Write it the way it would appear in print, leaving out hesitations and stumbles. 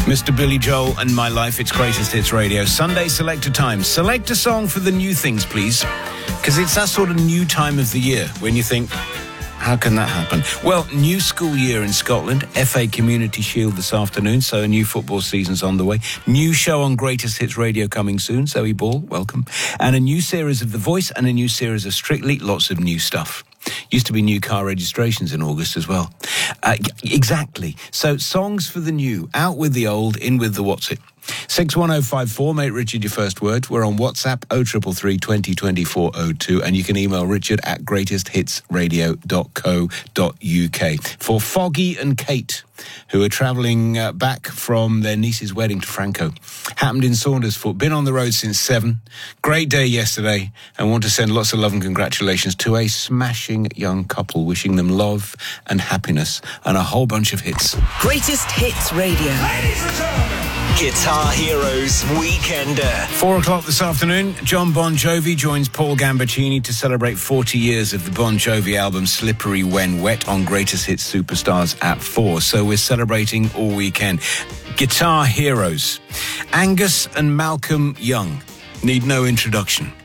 Mr. Billy Joel and My Life, It's Greatest Hits Radio. Sunday Selector Time. Select a song for the new things, please. Because it's that sort of new time of the year when you think, how can that happen? Well, new school year in Scotland, FA Community Shield this afternoon, so a new football season's on the way. New show on Greatest Hits Radio coming soon, Zoe Ball, welcome. And a new series of The Voice and a new series of Strictly, lots of new stuff. Used to be new car registrations in August as well. Exactly. So songs for the new, out with the old, in with the what's it. 61054, make Richard your first word. We're on WhatsApp 0333 20 24 02, and you can email Richard at greatesthitsradio.co.uk. For Foggy and Kate, who are travelling back from their niece's wedding to Franco. Happened in Saundersfoot, been on the road since 7. Great day yesterday, and want to send lots of love and congratulations to a smashing young couple, wishing them love and happiness and a whole bunch of hits. Greatest Hits Radio. Ladies and gentlemen, Guitar Heroes Weekender. 4 o'clock this afternoon, John Bon Jovi joins Paul Gambaccini to celebrate 40 years of the Bon Jovi album Slippery When Wet on Greatest Hits Superstars at 4. So we're celebrating all weekend. Guitar Heroes. Angus and Malcolm Young need no introduction.